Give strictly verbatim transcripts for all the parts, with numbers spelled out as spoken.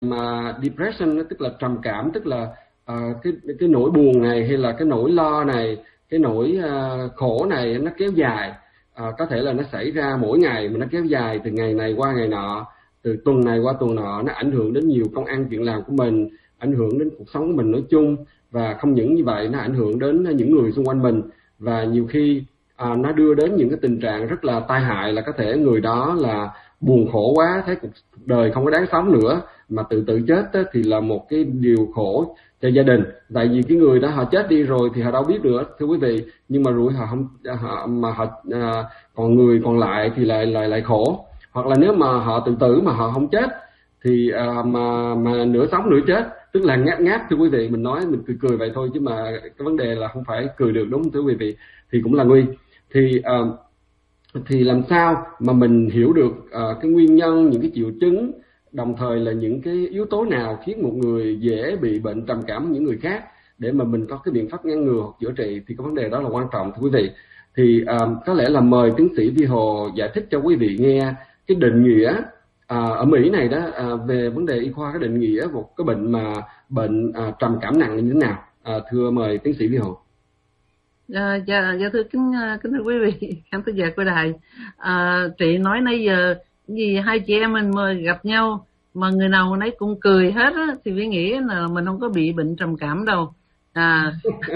mà depression tức là trầm cảm, tức là uh, cái cái nỗi buồn này hay là cái nỗi lo này, cái nỗi uh, khổ này nó kéo dài, uh, có thể là nó xảy ra mỗi ngày mà nó kéo dài từ ngày này qua ngày nọ, từ tuần này qua tuần nọ, nó ảnh hưởng đến nhiều công ăn chuyện làm của mình, ảnh hưởng đến cuộc sống của mình nói chung, và không những như vậy nó ảnh hưởng đến những người xung quanh mình, và nhiều khi à, nó đưa đến những cái tình trạng rất là tai hại, là có thể người đó là buồn khổ quá, thấy cuộc đời không có đáng sống nữa mà tự tự chết á, thì là một cái điều khổ cho gia đình. Tại vì cái người đó họ chết đi rồi thì họ đâu biết nữa, thưa quý vị, nhưng mà rồi họ không họ, mà họ à, còn người còn lại thì lại lại lại khổ. Hoặc là nếu mà họ tự tử mà họ không chết thì à, mà mà nửa sống nửa chết, tức là ngáp ngáp, thưa quý vị. Mình nói mình cười cười vậy thôi chứ mà cái vấn đề là không phải cười được, đúng không thưa quý vị, thì cũng là nguy. Thì à, thì làm sao mà mình hiểu được à, cái nguyên nhân, những cái triệu chứng, đồng thời là những cái yếu tố nào khiến một người dễ bị bệnh trầm cảm hơn những người khác, để mà mình có cái biện pháp ngăn ngừa hoặc chữa trị, thì cái vấn đề đó là quan trọng, thưa quý vị. Thì à, có lẽ là mời tiến sĩ Vi Hồ giải thích cho quý vị nghe cái định nghĩa à, ở Mỹ này đó, à, về vấn đề y khoa, cái định nghĩa một cái bệnh mà bệnh à, trầm cảm nặng là như thế nào. À, thưa mời tiến sĩ Vi Hồ. À, dạ, dạ thưa kính kính thưa quý vị khán thính giả của đài. À, chị nói nãy giờ gì hai chị em mình mà gặp nhau mà người nào nấy cũng cười hết á, thì Vi nghĩ là mình không có bị bệnh trầm cảm đâu. À,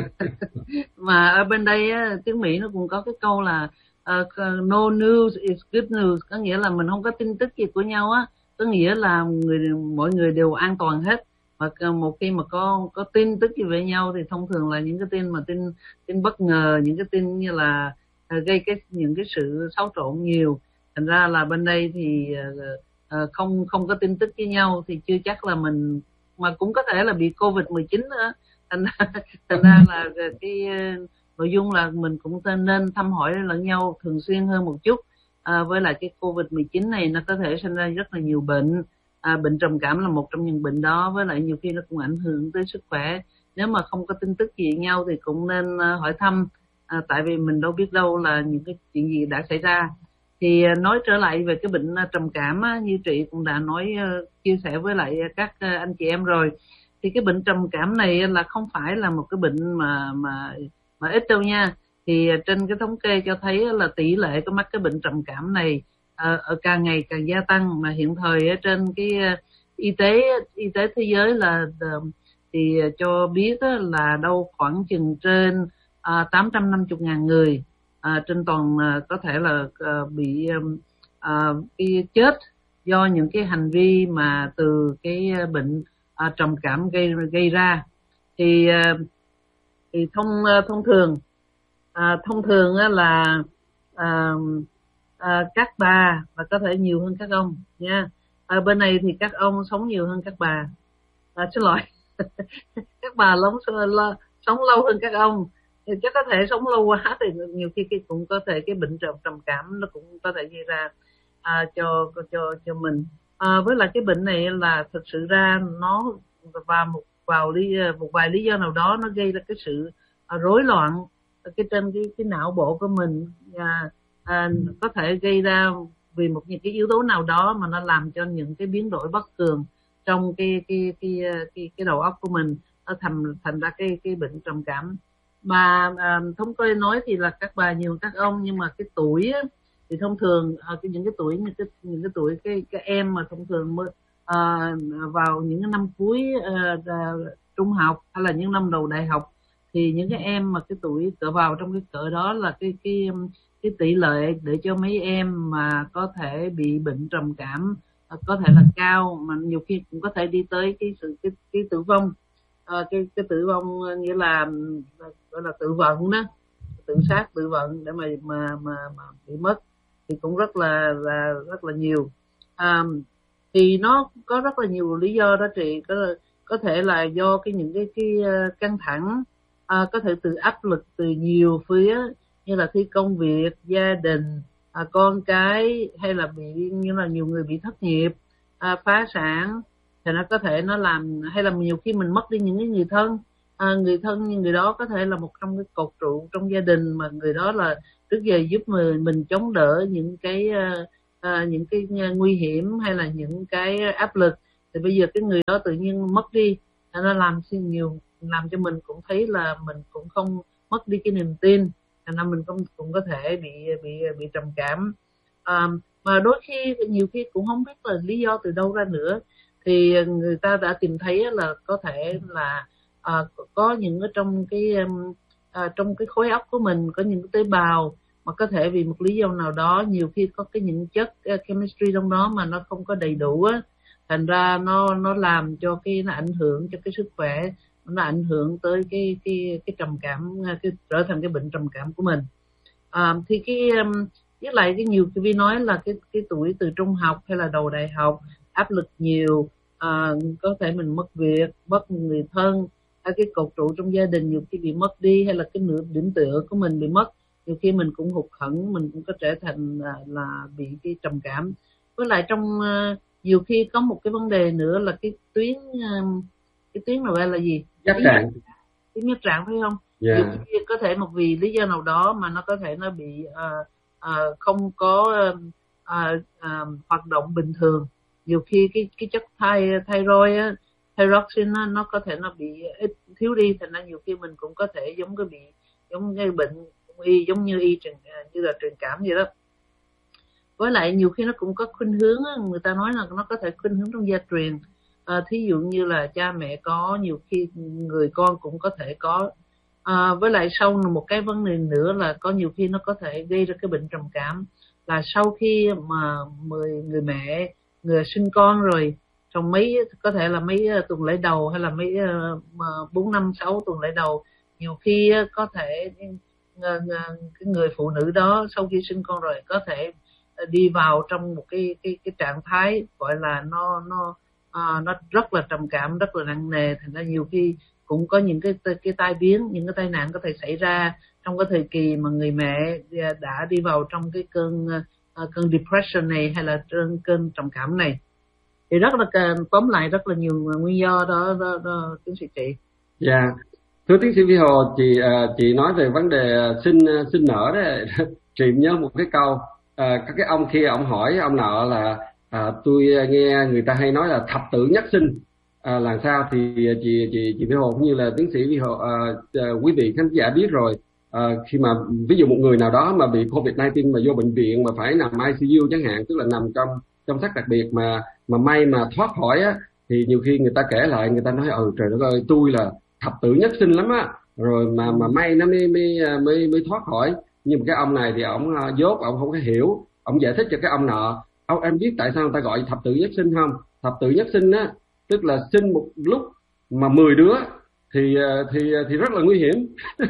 mà ở bên đây á, tiếng Mỹ nó cũng có cái câu là uh, no news is good news, có nghĩa là mình không có tin tức gì của nhau á, có nghĩa là người mọi người đều an toàn hết. Và một khi mà có có tin tức gì về nhau thì thông thường là những cái tin mà tin tin bất ngờ, những cái tin như là uh, gây cái những cái sự xáo trộn nhiều. Thành ra là bên đây thì uh, uh, không không có tin tức với nhau thì chưa chắc là mình, mà cũng có thể là bị covid mười chín nữa. Thành ra, thành ra là cái uh, nội dung là mình cũng nên thăm hỏi lẫn nhau thường xuyên hơn một chút. À, với lại cái covid mười chín này nó có thể sinh ra rất là nhiều bệnh. À, bệnh trầm cảm là một trong những bệnh đó, với lại nhiều khi nó cũng ảnh hưởng tới sức khỏe. Nếu mà không có tin tức gì nhau thì cũng nên uh, hỏi thăm, à, tại vì mình đâu biết đâu là những cái chuyện gì đã xảy ra. Thì uh, nói trở lại về cái bệnh uh, trầm cảm á, như chị cũng đã nói uh, chia sẻ với lại các uh, anh chị em rồi, thì cái bệnh trầm cảm này là không phải là một cái bệnh mà mà mà ít đâu nha. Thì uh, trên cái thống kê cho thấy là tỷ lệ có mắc cái bệnh trầm cảm này ở, ở càng ngày càng gia tăng, mà hiện thời ở trên cái uh, y tế y tế thế giới là uh, thì uh, cho biết uh, là đâu khoảng chừng trên uh, tám trăm năm mươi ngàn người uh, trên toàn uh, có thể là uh, bị um, uh, cái chết do những cái hành vi mà từ cái uh, bệnh uh, trầm cảm gây gây ra. Thì uh, thì thông uh, thông thường uh, thông thường uh, là uh, À, các bà và có thể nhiều hơn các ông nha. Ở bên này thì các ông sống nhiều hơn các bà. À, xin lỗi, các bà sống, sống lâu hơn các ông. Thì chắc có thể sống lâu quá thì nhiều khi cái cũng có thể cái bệnh trầm trầm cảm nó cũng có thể gây ra à, cho cho cho mình. À, với lại cái bệnh này là thực sự ra nó và một vào lý một vài lý do nào đó nó gây ra cái sự à, rối loạn cái trên cái cái não bộ của mình. À, À, có thể gây ra vì một những cái yếu tố nào đó mà nó làm cho những cái biến đổi bất thường trong cái cái cái cái, cái đầu óc của mình, nó thành thành ra cái cái bệnh trầm cảm. Mà à, thống kê nói thì là các bà nhiều các ông, nhưng mà cái tuổi á, thì thông thường à, cái những cái tuổi những cái những cái tuổi cái cái em mà thông thường mới à, vào những cái năm cuối à, à, trung học hay là những năm đầu đại học, thì những cái em mà cái tuổi cỡ vào trong cái cỡ đó là cái cái cái tỷ lệ để cho mấy em mà có thể bị bệnh trầm cảm có thể là cao, mà nhiều khi cũng có thể đi tới cái sự cái, cái tử vong. À, cái cái tử vong nghĩa là gọi là tự vận đó, tự sát tự vận để mà mà mà, mà bị mất thì cũng rất là là rất là nhiều. À, thì nó có rất là nhiều lý do đó chị, có có thể là do cái những cái cái căng thẳng, à, có thể từ áp lực từ nhiều phía, như là khi công việc, gia đình, à, con cái, hay là bị như là nhiều người bị thất nghiệp, à, phá sản, thì nó có thể nó làm, hay là nhiều khi mình mất đi những cái người thân, à, người thân như người đó có thể là một trong cái cột trụ trong gia đình, mà người đó là trước giờ giúp mình mình chống đỡ những cái à, à, những cái nguy hiểm hay là những cái áp lực, thì bây giờ cái người đó tự nhiên mất đi, nó làm nhiều làm cho mình cũng thấy là mình cũng không mất đi cái niềm tin, thành ra mình cũng cũng có thể bị bị bị trầm cảm. À, mà đôi khi nhiều khi cũng không biết là lý do từ đâu ra nữa, thì người ta đã tìm thấy là có thể là à, có những ở trong cái à, trong cái khối óc của mình có những cái tế bào mà có thể vì một lý do nào đó nhiều khi có cái những chất uh, chemistry trong đó mà nó không có đầy đủ á, thành ra nó nó làm cho cái nó ảnh hưởng cho cái sức khỏe, nó ảnh hưởng tới cái cái cái trầm cảm, cái trở thành cái bệnh trầm cảm của mình. À, thì cái um, với lại cái nhiều cái vi nói là cái cái tuổi từ trung học hay là đầu đại học áp lực nhiều, à, có thể mình mất việc, mất người thân, hay cái cột trụ trong gia đình nhiều khi bị mất đi, hay là cái nửa điểm tựa của mình bị mất, nhiều khi mình cũng hụt hẫng, mình cũng có trở thành là, là bị cái trầm cảm. Với lại trong uh, nhiều khi có một cái vấn đề nữa là cái tuyến uh, cái tuyến nào gọi là gì, Giác trạng, tuyến giác trạng phải không? yeah. Nhiều khi có thể một vì lý do nào đó mà nó có thể nó bị uh, uh, không có uh, uh, uh, hoạt động bình thường. Nhiều khi cái cái chất thai thyroid á, thyroxine nó, nó có thể nó bị ít thiếu đi, thành ra nhiều khi mình cũng có thể giống cái bị giống cái bệnh y giống như y truyền như là truyền cảm vậy đó. Với lại nhiều khi nó cũng có khuynh hướng á, người ta nói là nó có thể khuynh hướng trong gia truyền, à, thí dụ như là cha mẹ có, nhiều khi người con cũng có thể có. À, với lại sau một cái vấn đề nữa là có nhiều khi nó có thể gây ra cái bệnh trầm cảm là sau khi mà mười người mẹ người sinh con rồi, trong mấy có thể là mấy tuần lễ đầu hay là mấy bốn năm sáu tuần lễ đầu, nhiều khi có thể cái người phụ nữ đó sau khi sinh con rồi có thể đi vào trong một cái cái cái trạng thái gọi là nó nó à, nó rất là trầm cảm, rất là nặng nề, thành ra nhiều khi cũng có những cái cái tai biến, những cái tai nạn có thể xảy ra trong cái thời kỳ mà người mẹ đã đi vào trong cái cơn cơn depression này hay là cơn cơn trầm cảm này. Thì rất là tóm lại rất là nhiều nguyên do đó, đó, đó tiến sĩ chị. Dạ, yeah. Thưa tiến sĩ Vi Hồ, chị chị nói về vấn đề sinh sinh nở đấy, chị nhớ một cái câu, à, các cái ông kia ông hỏi ông nọ là à, tôi nghe người ta hay nói là thập tử nhất sinh, à, làm sao thì chị chị chị Vi Hồ cũng như là tiến sĩ Vi Hồ, à, à, quý vị khán giả biết rồi, à, khi mà ví dụ một người nào đó mà bị covid mười chín mà vô bệnh viện mà phải nằm i xê u chẳng hạn, tức là nằm trong trong sách đặc biệt mà mà may mà thoát khỏi á, thì nhiều khi người ta kể lại, người ta nói ừ trời đất ơi tôi là thập tử nhất sinh lắm á, rồi mà mà may nó mới mới mới mới thoát khỏi. Nhưng mà cái ông này thì ông dốt, ông không có hiểu, ông giải thích cho cái ông nọ, ông em biết tại sao người ta gọi thập tử nhất sinh không? Thập tử nhất sinh á, tức là sinh một lúc mà mười đứa thì thì thì rất là nguy hiểm.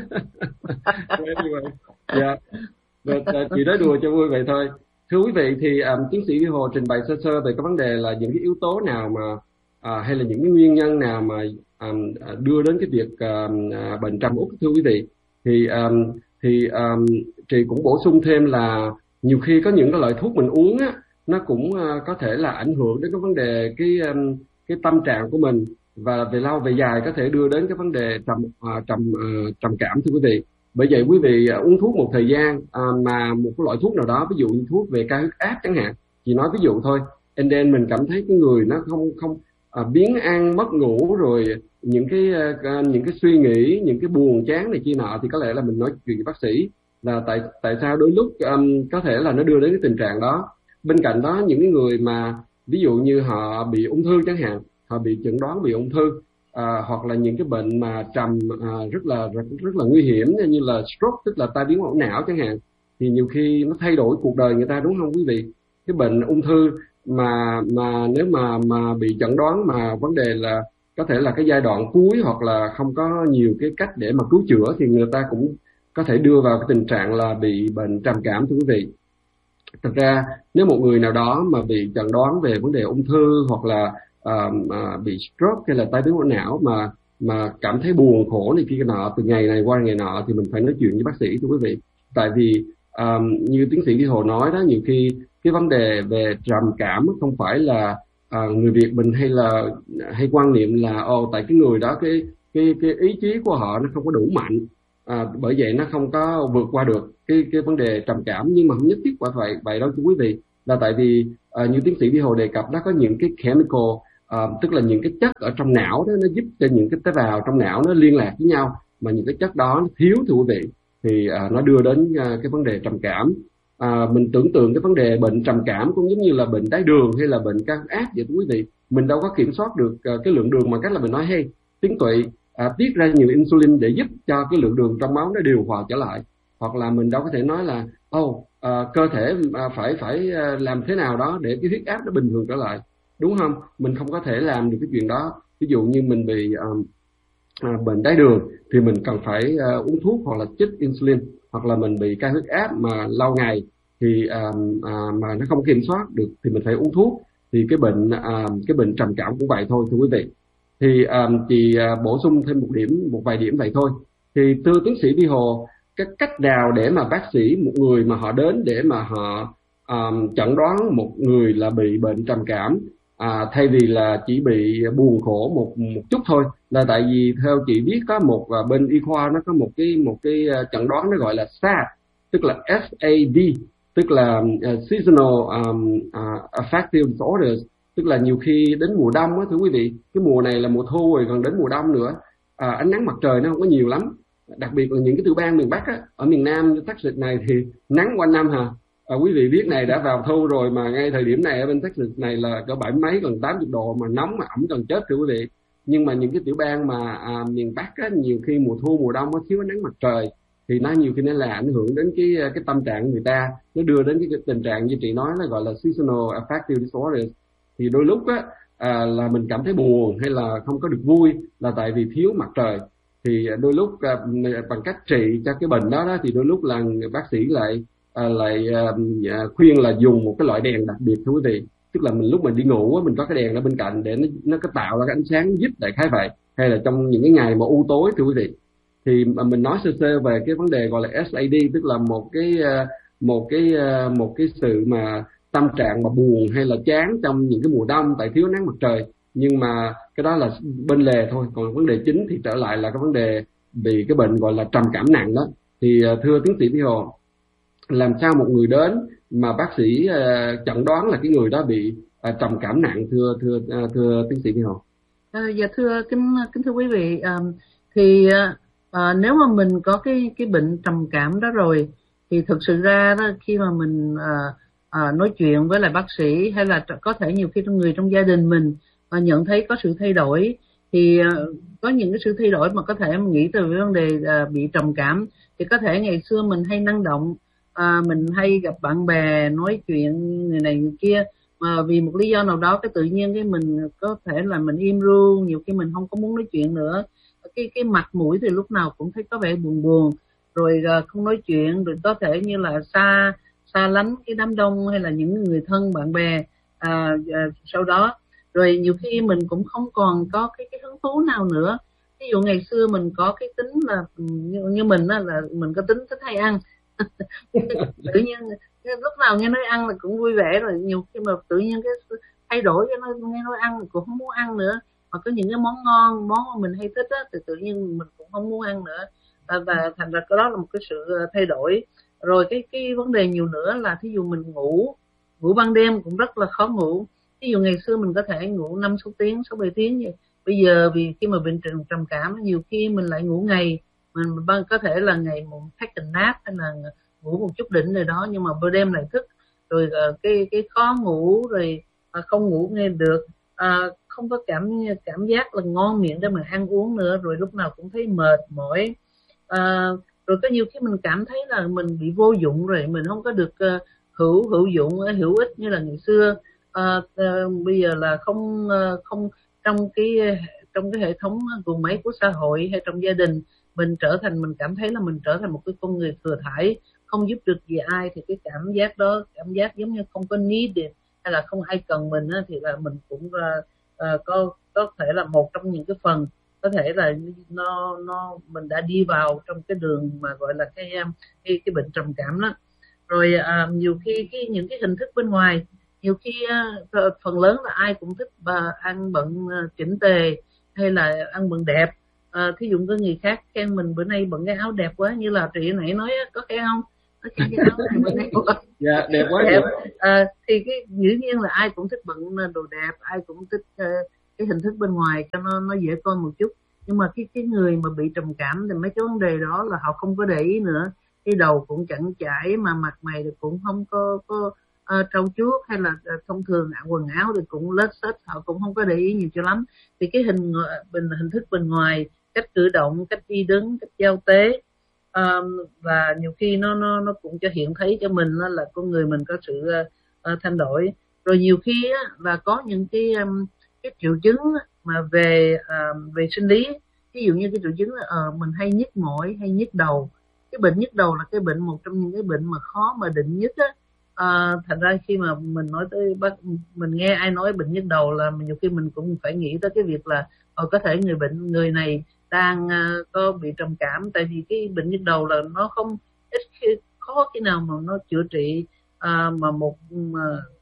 Dạ, chị nói đùa cho vui vậy thôi. Thưa quý vị, thì um, tiến sĩ Vi Hồ trình bày sơ sơ về cái vấn đề là những cái yếu tố nào mà à, hay là những cái nguyên nhân nào mà um, đưa đến cái việc um, uh, bệnh trầm uất. Thưa quý vị, thì um, thì um, chị cũng bổ sung thêm là nhiều khi có những cái loại thuốc mình uống á, nó cũng uh, có thể là ảnh hưởng đến cái vấn đề cái um, cái tâm trạng của mình, và về lâu về dài có thể đưa đến cái vấn đề trầm uh, trầm uh, trầm cảm. Thưa quý vị, bởi vậy quý vị uh, uống thuốc một thời gian uh, mà một cái loại thuốc nào đó, ví dụ như thuốc về cao huyết áp chẳng hạn, chị nói ví dụ thôi, and then mình cảm thấy cái người nó không không uh, biến ăn mất ngủ, rồi những cái uh, những cái suy nghĩ, những cái buồn chán này kia nọ, thì có lẽ là mình nói chuyện với bác sĩ là tại tại sao đôi lúc um, có thể là nó đưa đến cái tình trạng đó. Bên cạnh đó, những cái người mà ví dụ như họ bị ung thư chẳng hạn, họ bị chẩn đoán bị ung thư, à, hoặc là những cái bệnh mà trầm à, rất là rất, rất là nguy hiểm như là stroke, tức là tai biến mạch não chẳng hạn, thì nhiều khi nó thay đổi cuộc đời người ta, đúng không quý vị? Cái bệnh ung thư mà mà nếu mà mà bị chẩn đoán mà vấn đề là có thể là cái giai đoạn cuối hoặc là không có nhiều cái cách để mà cứu chữa, thì người ta cũng có thể đưa vào cái tình trạng là bị bệnh trầm cảm. Thưa quý vị, thật ra nếu một người nào đó mà bị chẩn đoán về vấn đề ung thư hoặc là À, à, bị stroke hay là tai biến mạch não mà mà cảm thấy buồn khổ này kia nọ từ ngày này qua ngày nọ, thì mình phải nói chuyện với bác sĩ. Thưa quý vị, tại vì à, như tiến sĩ Vi Hồ nói đó, nhiều khi cái vấn đề về trầm cảm không phải là à, người Việt mình hay là hay quan niệm là ồ tại cái người đó cái cái cái ý chí của họ nó không có đủ mạnh, à, bởi vậy nó không có vượt qua được cái cái vấn đề trầm cảm. Nhưng mà không nhất thiết phải vậy vậy đâu thưa quý vị, là tại vì à, như tiến sĩ Vi Hồ đề cập, nó có những cái chemical À, tức là những cái chất ở trong não đó nó giúp cho những cái tế bào trong não nó liên lạc với nhau, mà những cái chất đó nó thiếu thưa quý vị thì à, nó đưa đến à, cái vấn đề trầm cảm. À, mình tưởng tượng cái vấn đề bệnh trầm cảm cũng giống như là bệnh đái đường hay là bệnh cao huyết áp vậy quý vị. Mình đâu có kiểm soát được à, cái lượng đường bằng cách là mình nói hey tuyến tụy à, tiết ra nhiều insulin để giúp cho cái lượng đường trong máu nó điều hòa trở lại, hoặc là mình đâu có thể nói là ô oh, à, cơ thể à, phải phải à, làm thế nào đó để cái huyết áp nó bình thường trở lại, đúng không? Mình không có thể làm được cái chuyện đó. Ví dụ như mình bị à, à, bệnh đái đường thì mình cần phải à, uống thuốc hoặc là chích insulin, hoặc là mình bị cao huyết áp mà lâu ngày thì à, à, mà nó không kiểm soát được thì mình phải uống thuốc. Thì cái bệnh à, cái bệnh trầm cảm cũng vậy thôi thưa quý vị. Thì à, chị à, bổ sung thêm một điểm một vài điểm vậy thôi. Thì thưa tiến sĩ Vi Hồ, cái cách nào để mà bác sĩ, một người mà họ đến để mà họ à, chẩn đoán một người là bị bệnh trầm cảm, à, thay vì là chỉ bị buồn khổ một một chút thôi, là tại vì theo chị biết có một à, bên y khoa nó có một cái một cái chẩn đoán nó gọi là ét a đê, tức là ét a đê, tức là uh, seasonal um, uh, affective disorders, tức là nhiều khi đến mùa đông á thưa quý vị, cái mùa này là mùa thu rồi gần đến mùa đông nữa, à, ánh nắng mặt trời nó không có nhiều lắm, đặc biệt là những cái tiểu bang miền Bắc á, ở miền Nam như Texas này thì nắng quanh năm hà. À, quý vị biết này đã vào thu rồi mà ngay thời điểm này ở bên Texas này là có bảy mấy gần tám mươi độ mà nóng mà ẩm gần chết thưa quý vị. Nhưng mà những cái tiểu bang mà à, miền Bắc á, nhiều khi mùa thu mùa đông nó thiếu ánh nắng mặt trời thì nó nhiều khi nó là ảnh hưởng đến cái cái tâm trạng người ta, nó đưa đến cái, cái tình trạng như chị nói nó gọi là seasonal affective disorders. Thì đôi lúc á à, là mình cảm thấy buồn hay là không có được vui là tại vì thiếu mặt trời. Thì đôi lúc à, bằng cách trị cho cái bệnh đó, đó thì đôi lúc là bác sĩ lại à, lại à, khuyên là dùng một cái loại đèn đặc biệt thưa quý vị, tức là mình lúc mình đi ngủ mình có cái đèn ở bên cạnh để nó nó có tạo ra cái ánh sáng giúp đại khái vậy, hay là trong những cái ngày mà u tối thưa quý vị. Thì mình nói sơ sơ về cái vấn đề gọi là ét a đê, tức là một cái một cái một cái sự mà tâm trạng mà buồn hay là chán trong những cái mùa đông tại thiếu nắng mặt trời. Nhưng mà cái đó là bên lề thôi, còn vấn đề chính thì trở lại là cái vấn đề bị cái bệnh gọi là trầm cảm nặng đó. Thì thưa tiến sĩ Vi Hồ, làm sao một người đến mà bác sĩ uh, chẩn đoán là cái người đó bị uh, trầm cảm nặng, thưa thưa uh, thưa tiến sĩ Vi Hồ? À, dạ thưa kính kính thưa quý vị, um, thì uh, nếu mà mình có cái cái bệnh trầm cảm đó rồi thì thực sự ra đó, khi mà mình uh, uh, nói chuyện với lại bác sĩ hay là có thể nhiều khi trong người trong gia đình mình uh, nhận thấy có sự thay đổi, thì uh, có những cái sự thay đổi mà có thể mình nghĩ từ vấn đề uh, bị trầm cảm. Thì có thể ngày xưa mình hay năng động, À, mình hay gặp bạn bè nói chuyện người này người kia, mà vì một lý do nào đó cái tự nhiên cái mình có thể là mình im ru, nhiều khi mình không có muốn nói chuyện nữa, cái cái mặt mũi thì lúc nào cũng thấy có vẻ buồn buồn, rồi không nói chuyện, rồi có thể như là xa xa lánh cái đám đông hay là những người thân bạn bè. À, à, sau đó rồi nhiều khi mình cũng không còn có cái cái hứng thú nào nữa. Ví dụ ngày xưa mình có cái tính là như, như mình á, là mình có tính thích hay ăn. Tự nhiên lúc nào nghe nói ăn là cũng vui vẻ, rồi nhiều khi mà tự nhiên cái thay đổi cho nó nghe nói ăn cũng không muốn ăn nữa, hoặc có những cái món ngon, món mà mình hay thích á, thì tự nhiên mình cũng không muốn ăn nữa, và, và thành ra cái đó là một cái sự thay đổi. Rồi cái cái vấn đề nhiều nữa là thí dụ mình ngủ ngủ ban đêm cũng rất là khó ngủ. Ví dụ ngày xưa mình có thể ngủ năm sáu tiếng, sáu bảy tiếng vậy, bây giờ vì khi mà bệnh trầm cảm nhiều khi mình lại ngủ ngày, mình có thể là ngày một take a nap hay là ngủ một chút đỉnh rồi đó, nhưng mà bữa đêm lại thức, rồi cái cái khó ngủ, rồi không ngủ nghe được, à, không có cảm cảm giác là ngon miệng để mà ăn uống nữa, rồi lúc nào cũng thấy mệt mỏi, à, rồi có nhiều khi mình cảm thấy là mình bị vô dụng, rồi mình không có được uh, hữu hữu dụng hữu ích như là ngày xưa. À, uh, bây giờ là không uh, không trong cái trong cái hệ thống guồng máy của xã hội hay trong gia đình, mình trở thành mình cảm thấy là mình trở thành một cái con người thừa thãi, không giúp được gì ai, thì cái cảm giác đó, cảm giác giống như không có needed hay là không ai cần mình á, thì là mình cũng uh, uh, có có thể là một trong những cái phần có thể là nó nó mình đã đi vào trong cái đường mà gọi là cái cái, cái bệnh trầm cảm đó. Rồi uh, nhiều khi cái những cái hình thức bên ngoài, nhiều khi uh, phần lớn là ai cũng thích uh, ăn bận uh, chỉnh tề hay là ăn bận đẹp. À, thí dụ có người khác khen mình bữa nay bận cái áo đẹp quá, như là chị nãy nói có khen không? Nó khen cái áo này bữa nay quá. Dạ, đẹp quá đẹp. À, thì cái dĩ nhiên là ai cũng thích bận đồ đẹp, ai cũng thích uh, cái hình thức bên ngoài cho nó nó dễ coi một chút. Nhưng mà cái cái người mà bị trầm cảm thì mấy cái vấn đề đó là họ không có để ý nữa, cái đầu cũng chẳng chải, mà mặt mày thì cũng không có có uh, trau chuốt, hay là uh, thông thường quần áo thì cũng lết xết, họ cũng không có để ý nhiều cho lắm. Thì cái hình bình hình thức bên ngoài, cách cử động, cách đi đứng, cách giao tế, um, và nhiều khi nó nó nó cũng cho hiện thấy cho mình là, là con người mình có sự uh, thay đổi. Rồi nhiều khi á, là có những cái um, cái triệu chứng mà về uh, về sinh lý, ví dụ như cái triệu chứng là uh, mình hay nhức mỏi hay nhức đầu. Cái bệnh nhức đầu là cái bệnh một trong những cái bệnh mà khó mà định nhất á. À, thành ra khi mà mình nói tới bác, mình nghe ai nói bệnh nhức đầu là nhiều khi mình cũng phải nghĩ tới cái việc là uh, có thể người bệnh người này đang uh, có bị trầm cảm, tại vì cái bệnh nhức đầu là nó không ít khi, khó khi nào mà nó chữa trị uh, mà một mà,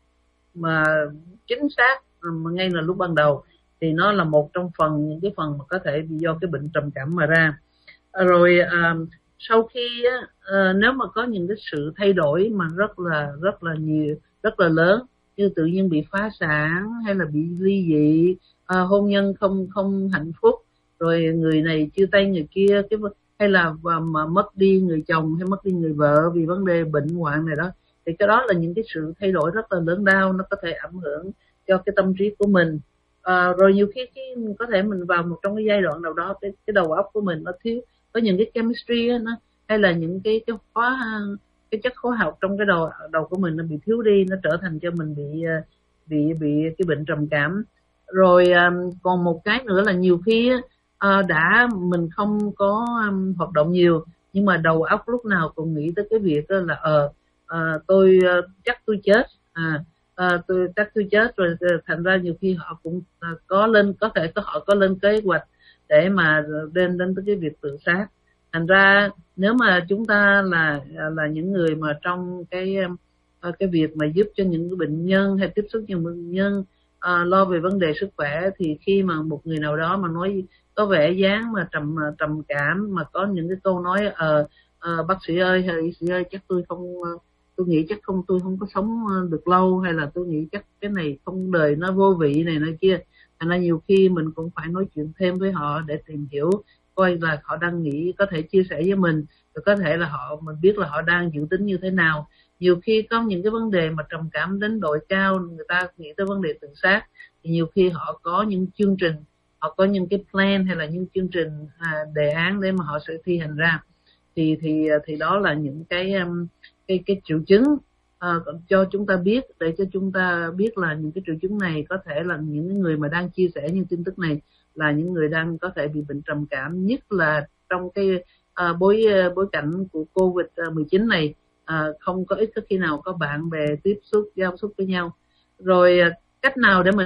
mà chính xác mà ngay là lúc ban đầu, thì nó là một trong phần những cái phần mà có thể bị do cái bệnh trầm cảm mà ra. À, rồi à, sau khi á, à, nếu mà có những cái sự thay đổi mà rất là rất là nhiều, rất là lớn, như tự nhiên bị phá sản hay là bị ly dị, à, hôn nhân không không hạnh phúc, rồi người này chia tay người kia, cái hay là mà mất đi người chồng hay mất đi người vợ vì vấn đề bệnh hoạn này đó, thì cái đó là những cái sự thay đổi rất là lớn lao, nó có thể ảnh hưởng cho cái tâm trí của mình. À, rồi nhiều khi cái có thể mình vào một trong cái giai đoạn nào đó, cái cái đầu óc của mình nó thiếu, có những cái chemistry á, nó hay là những cái cái hóa cái chất hóa học trong cái đầu đầu của mình nó bị thiếu đi, nó trở thành cho mình bị bị bị cái bệnh trầm cảm. Rồi um, còn một cái nữa là nhiều khi uh, đã mình không có um, hoạt động nhiều, nhưng mà đầu óc lúc nào cũng nghĩ tới cái việc là ờ uh, uh, tôi uh, chắc tôi chết, à uh, tôi chắc tôi chết rồi, thành ra nhiều khi họ cũng uh, có lên có thể có họ có lên kế hoạch để mà đến đến tới cái việc tự sát. Thành ra nếu mà chúng ta là là những người mà trong cái cái việc mà giúp cho những bệnh nhân hay tiếp xúc những bệnh nhân à, lo về vấn đề sức khỏe, thì khi mà một người nào đó mà nói có vẻ dáng mà trầm trầm cảm, mà có những cái câu nói ờ à, à, bác sĩ ơi hay y sĩ ơi, chắc tôi không tôi nghĩ chắc không tôi không có sống được lâu, hay là tôi nghĩ chắc cái này không, đời nó vô vị này nơi kia. Thành ra nhiều khi mình cũng phải nói chuyện thêm với họ để tìm hiểu coi là họ đang nghĩ, có thể chia sẻ với mình, rồi có thể là họ mình biết là họ đang dự tính như thế nào. Nhiều khi có những cái vấn đề mà trầm cảm đến độ cao, người ta nghĩ tới vấn đề tự sát, thì nhiều khi họ có những chương trình, họ có những cái plan hay là những chương trình à, đề án để mà họ sẽ thi hành ra. Thì thì thì đó là những cái cái cái triệu chứng à, cho chúng ta biết, để cho chúng ta biết là những cái triệu chứng này có thể là những người mà đang chia sẻ những tin tức này là những người đang có thể bị bệnh trầm cảm, nhất là trong cái à, bối bối cảnh của Covid mười chín này. À, không có ít có khi nào có bạn bè tiếp xúc giao xúc với nhau. Rồi cách nào để mình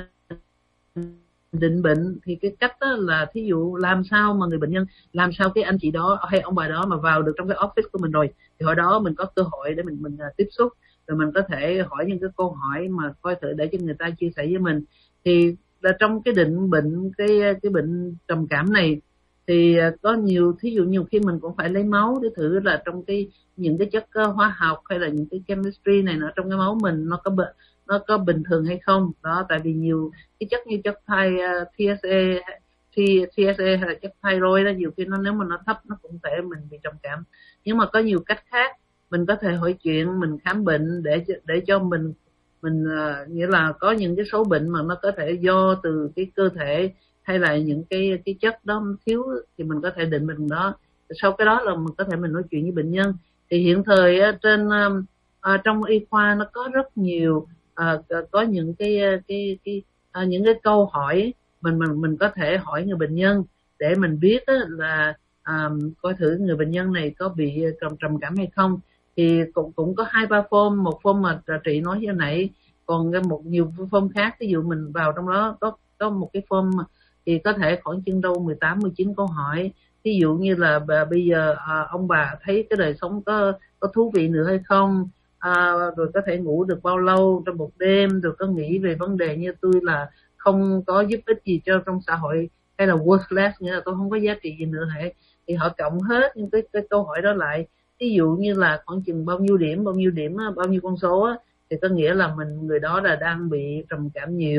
định bệnh, thì cái cách đó là thí dụ làm sao mà người bệnh nhân, làm sao cái anh chị đó hay ông bà đó mà vào được trong cái office của mình rồi, thì hồi đó mình có cơ hội để mình mình uh, tiếp xúc, rồi mình có thể hỏi những cái câu hỏi mà coi thử để cho người ta chia sẻ với mình. Thì là trong cái định bệnh cái cái bệnh trầm cảm này thì uh, có nhiều, thí dụ nhiều khi mình cũng phải lấy máu để thử là trong cái những cái chất uh, hóa học hay là những cái chemistry này nó trong cái máu mình nó có bệnh, nó có bình thường hay không đó. Tại vì nhiều cái chất như chất T S A, T S A hay là chất thyroid đó, nhiều khi nó nếu mà nó thấp nó cũng thể mình bị trầm cảm. Nhưng mà có nhiều cách khác, mình có thể hỏi chuyện, mình khám bệnh để để cho mình mình uh, nghĩa là có những cái số bệnh mà nó có thể do từ cái cơ thể hay là những cái cái chất đó thiếu, thì mình có thể định bệnh đó. Sau cái đó là mình có thể mình nói chuyện với bệnh nhân. Thì hiện thời uh, trên uh, uh, trong y khoa nó có rất nhiều À, có những cái cái cái à, những cái câu hỏi mình mình mình có thể hỏi người bệnh nhân để mình biết á, là à, coi thử người bệnh nhân này có bị trầm cảm hay không. Thì cũng cũng có hai ba form, một form mà chị nói như nãy, còn một nhiều form khác. Ví dụ mình vào trong đó có có một cái form thì có thể khoảng chừng đâu mười tám mười chín câu hỏi. Ví dụ như là bà, bây giờ à, ông bà thấy cái đời sống có có thú vị nữa hay không, à, rồi có thể ngủ được bao lâu trong một đêm, rồi có nghĩ về vấn đề như tôi là không có giúp ích gì cho trong xã hội, hay là worthless, nghĩa là tôi không có giá trị gì nữa hả. Thì họ cộng hết những cái, cái câu hỏi đó lại. Ví dụ như là khoảng chừng bao nhiêu điểm, bao nhiêu điểm, bao nhiêu con số á, thì có nghĩa là mình người đó là đang bị trầm cảm nhiều,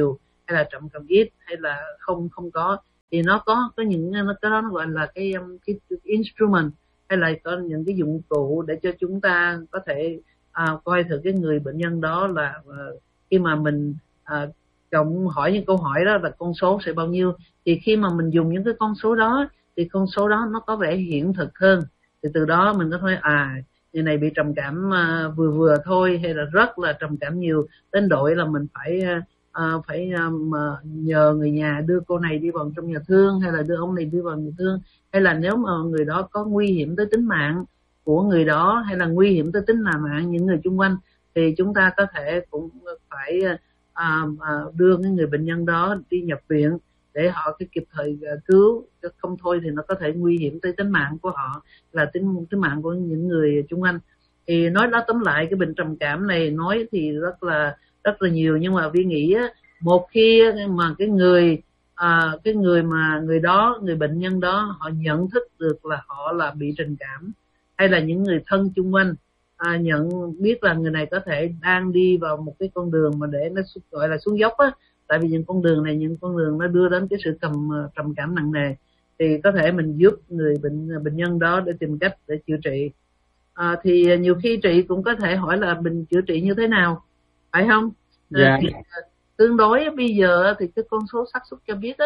hay là trầm cảm ít, hay là không không có, thì nó có có những nó cái đó nó gọi là cái, cái, cái instrument, hay là có những cái dụng cụ để cho chúng ta có thể à, coi thử cái người bệnh nhân đó là à, khi mà mình à, cộng hỏi những câu hỏi đó là con số sẽ bao nhiêu, thì khi mà mình dùng những cái con số đó thì con số đó nó có vẻ hiện thực hơn, thì từ đó mình có thể à người này bị trầm cảm uh, vừa vừa thôi, hay là rất là trầm cảm nhiều đến độ là mình phải uh, phải um, nhờ người nhà đưa cô này đi vào trong nhà thương, hay là đưa ông này đi vào nhà thương, hay là nếu mà người đó có nguy hiểm tới tính mạng của người đó, hay là nguy hiểm tới tính mạng những người xung quanh, thì chúng ta có thể cũng phải uh, uh, đưa cái người bệnh nhân đó đi nhập viện để họ cái kịp thời cứu, không thôi thì nó có thể nguy hiểm tới tính mạng của họ, là tính tính mạng của những người xung quanh. Thì nói đó tóm lại cái bệnh trầm cảm này nói thì rất là rất là nhiều, nhưng mà Vi nghĩ á, một khi mà cái người à, cái người mà người đó người bệnh nhân đó họ nhận thức được là họ là bị trầm cảm, hay là những người thân xung quanh à, nhận biết là người này có thể đang đi vào một cái con đường mà để nó gọi là xuống dốc á, tại vì những con đường này những con đường nó đưa đến cái sự trầm trầm cảm nặng nề, thì có thể mình giúp người bệnh bệnh nhân đó để tìm cách để chữa trị. À, thì nhiều khi chị cũng có thể hỏi là mình chữa trị như thế nào, phải không? Yeah. Thì, tương đối bây giờ thì cái con số xác suất cho biết á,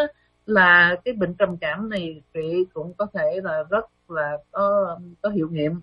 là cái bệnh trầm cảm này chị cũng có thể là rất là có có hiệu nghiệm.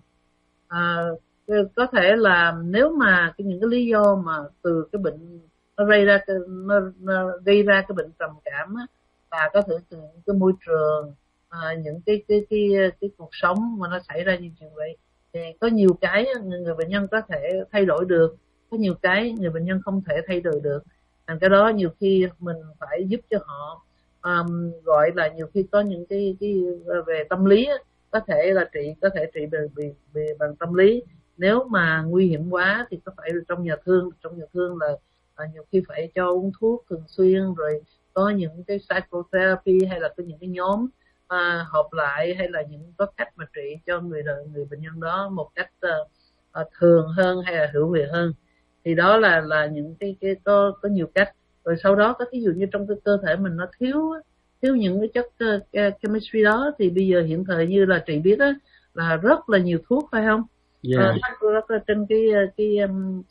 À, có thể là nếu mà cái những cái lý do mà từ cái bệnh nó gây ra cái, nó, nó gây ra cái bệnh trầm cảm á, và có thể từ những cái môi trường, à, những cái cái cái cái cuộc sống mà nó xảy ra như chuyện vậy, thì có nhiều cái người bệnh nhân có thể thay đổi được, có nhiều cái người bệnh nhân không thể thay đổi được. Thành cái đó nhiều khi mình phải giúp cho họ, um, gọi là nhiều khi có những cái cái về tâm lý á, có thể là trị có thể trị về, về, về bằng tâm lý. Nếu mà nguy hiểm quá thì có phải trong nhà thương, trong nhà thương là à, nhiều khi phải cho uống thuốc thường xuyên, rồi có những cái psychotherapy, hay là có những cái nhóm à, họp lại, hay là những có cách mà trị cho người người bệnh nhân đó một cách uh, uh, thường hơn hay là hữu hiệu hơn. Thì đó là là những cái cái có có nhiều cách. Rồi sau đó có ví dụ như trong cái cơ thể mình nó thiếu thiếu những cái chất uh, chemistry đó, thì bây giờ hiện thời như là chị biết á, là rất là nhiều thuốc, phải không? Yeah. Uh, rất, rất là trên cái cái um,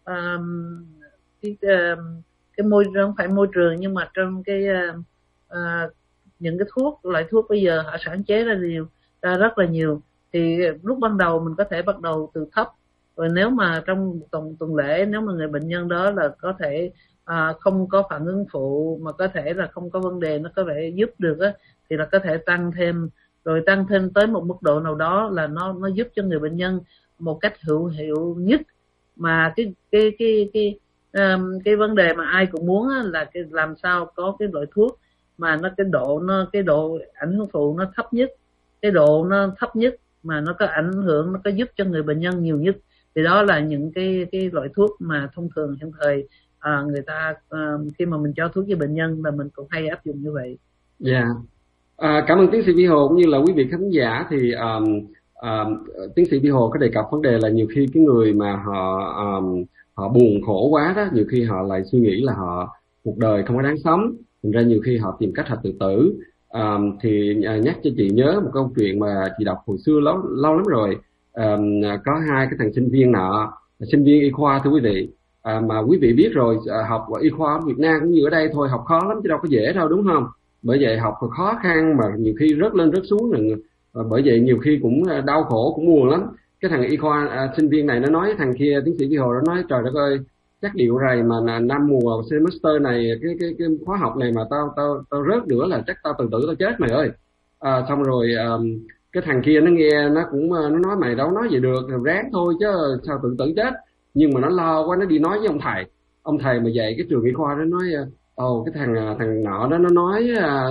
um, cái uh, cái môi không phải môi trường, nhưng mà trong cái uh, uh, những cái thuốc, loại thuốc bây giờ họ sản chế ra nhiều ra rất là nhiều. Thì lúc ban đầu mình có thể bắt đầu từ thấp, rồi nếu mà trong tuần tuần lễ, nếu mà người bệnh nhân đó là có thể à, không có phản ứng phụ, mà có thể là không có vấn đề, nó có thể giúp được á, thì là có thể tăng thêm, rồi tăng thêm tới một mức độ nào đó là nó nó giúp cho người bệnh nhân một cách hữu hiệu nhất. Mà cái cái cái cái um, cái vấn đề mà ai cũng muốn á, là cái làm sao có cái loại thuốc mà nó cái độ nó cái độ ảnh hưởng phụ nó thấp nhất, cái độ nó thấp nhất mà nó có ảnh hưởng, nó có giúp cho người bệnh nhân nhiều nhất. Thì đó là những cái cái loại thuốc mà thông thường hiện thời à, người ta à, khi mà mình cho thuốc cho bệnh nhân là mình cũng hay áp dụng như vậy. Dạ. Yeah. À, cảm ơn tiến sĩ Vĩ Hồ cũng như là quý vị khán giả. Thì um, um, tiến sĩ Vĩ Hồ có đề cập vấn đề là nhiều khi cái người mà họ um, họ buồn khổ quá đó, nhiều khi họ lại suy nghĩ là họ cuộc đời không có đáng sống, thành ra nhiều khi họ tìm cách họ tự tử. Um, thì nhắc cho chị nhớ một câu chuyện mà chị đọc hồi xưa lâu lâu lắm rồi. Um, có hai cái thằng sinh viên nọ, sinh viên y khoa thưa quý vị, à, mà quý vị biết rồi, học y khoa ở Việt Nam cũng như ở đây thôi, học khó lắm chứ đâu có dễ đâu, đúng không? Bởi vậy học khó khăn mà nhiều khi rớt lên rớt xuống rồi, bởi vậy nhiều khi cũng đau khổ, cũng buồn lắm. Cái thằng y khoa à, sinh viên này nó nói thằng kia, tiến sĩ Vĩ Hồ, nó nói trời đất ơi, chắc điệu rày mà năm mùa semester này cái cái cái khóa học này mà tao tao tao rớt nữa là chắc tao tự tử tao chết mày ơi. À, xong rồi um, cái thằng kia nó nghe nó cũng nó nói mày đâu nói vậy được, ráng thôi chứ sao tự tử chết. Nhưng mà nó lo quá, nó đi nói với ông thầy, ông thầy mà dạy cái trường y khoa nó nói ồ oh, cái thằng thằng nọ đó nó nói à,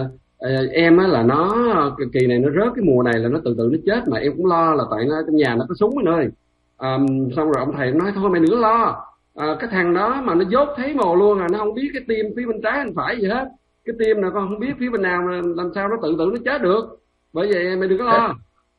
em á là nó kỳ này nó rớt cái mùa này là nó tự tử nó chết, mà em cũng lo là tại nó trong nhà nó có súng anh ơi. À, xong rồi ông thầy nói thôi mày đừng lo, à, cái thằng đó mà nó dốt thấy mồ luôn à, nó không biết cái tim phía bên trái bên phải gì hết, cái tim nào con không biết phía bên nào mà làm sao nó tự tử nó chết được, bởi vậy mày đừng có lo.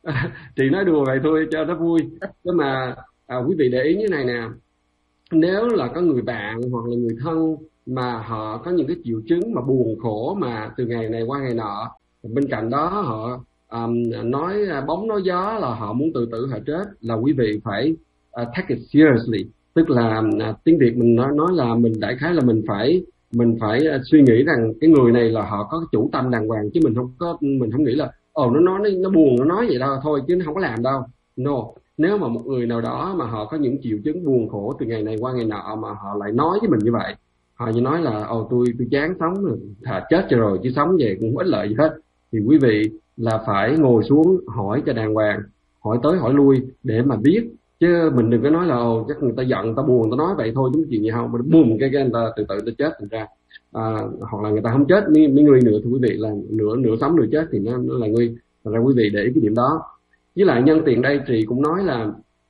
Chị nói đùa vậy thôi cho nó vui. Nhưng mà à, quý vị để ý như này nè, nếu là có người bạn hoặc là người thân mà họ có những cái triệu chứng mà buồn khổ mà từ ngày này qua ngày nọ. Bên cạnh đó họ um, nói bóng nói gió là họ muốn tự tử họ chết, là quý vị phải uh, take it seriously. Tức là uh, tiếng Việt mình nói nói là mình đại khái là mình phải mình phải uh, suy nghĩ rằng cái người này là họ có chủ tâm đàng hoàng, chứ mình không có mình không nghĩ là ồ nó nói nó buồn nó nói vậy đâu thôi chứ nó không có làm đâu. No, nếu mà một người nào đó mà họ có những triệu chứng buồn khổ từ ngày này qua ngày nọ mà họ lại nói với mình như vậy, họ như nói là ồ tôi tôi chán sống rồi, thà chết cho rồi chứ sống về cũng không ích lợi gì hết, thì quý vị là phải ngồi xuống hỏi cho đàng hoàng, hỏi tới hỏi lui để mà biết, chứ mình đừng có nói là ồ chắc người ta giận người ta buồn người ta nói vậy thôi chứ chuyện gì không, mà bùm cái cái người ta tự tự ta chết thành ra à, hoặc là người ta không chết mấy, mấy người nữa thì quý vị là nửa nửa sống nửa chết thì nó, nó là nguy. Thành ra quý vị để ý cái điểm đó. Với lại nhân tiện đây chị cũng nói là